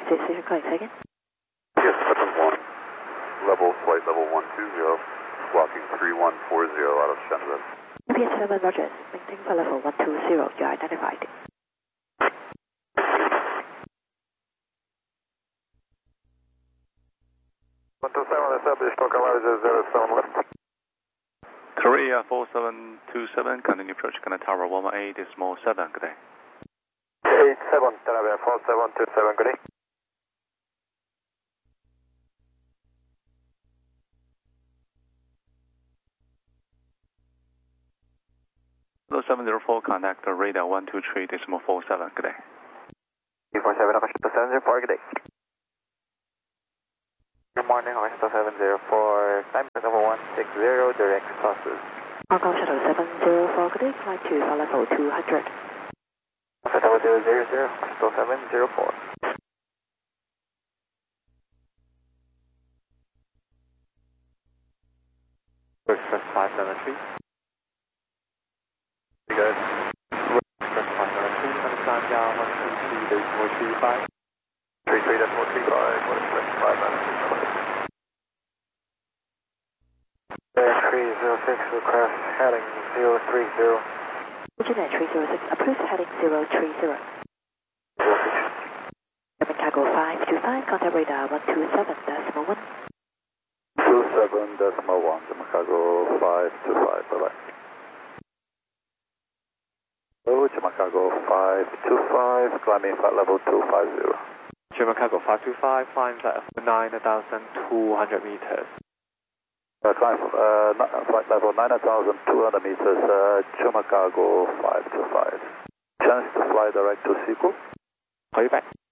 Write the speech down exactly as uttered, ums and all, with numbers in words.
Station calling second. Yes, seven one. Level, flight level one two zero. Squawking three one four zero out of Shenzhen. U P S seven Rogers, maintain flight level one two zero, you are identified. one two seven, established local manager zero seven left. Korea four seven two seven, continue approach Canada Tower one one eight, decimal seven, good day. eight seven, Canada four seven two seven, good day. seven zero four, contact radar one two three, decimal four seven, good day. four seven, seven zero four, good day. Good morning, Hospital seven zero four, time number one six zero, direct sauces. Hong Kong Shuttle seven zero four, good day, flight to flight level two hundred. Hospital zero zero zero, Hospital seven zero four. Express five seven three. You guys. Express five seven three, understand down one two three, decimal three five. three three decimal three five, one express five nine three. three zero six, request heading zero three zero. Virginia three zero six, approved heading zero three zero. German Cargo five two five, contact radar one two seven, decimal one. two seven decimal one, German Cargo five two five, bye bye. Hello, German Cargo five two five, climbing flight level two five zero. German Cargo five two five, flying flight of nine thousand two hundred meters. Uh, climb uh, flight level nine thousand two hundred meters, uh, German Cargo five two five. Chance to fly direct to Sequel? Call you back.